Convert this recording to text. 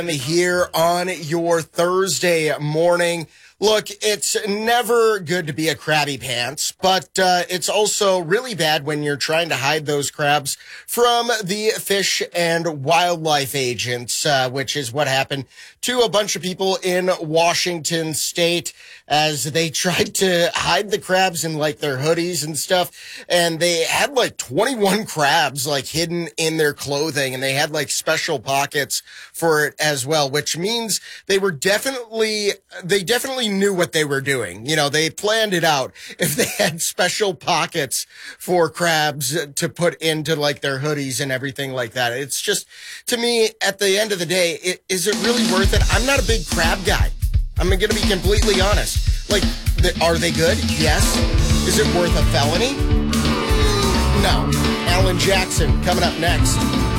Here on your Thursday morning. Look, it's never good to be a crabby pants, but it's also really bad when you're trying to hide those crabs from the fish and wildlife agents, which is what happened to a bunch of people in Washington state as they tried to hide the crabs in like their hoodies and stuff. And they had like 21 crabs like hidden in their clothing, and they had like special pockets for it as well, which means they definitely knew what they were doing. You know, they planned it out. If they had special pockets for crabs to put into like their hoodies and everything like that. It's just, to me, at the end of the day, is it really worth it? I'm not a big crab guy. I'm going to be completely honest. Like, are they good? Yes. Is it worth a felony? No. Alan Jackson coming up next.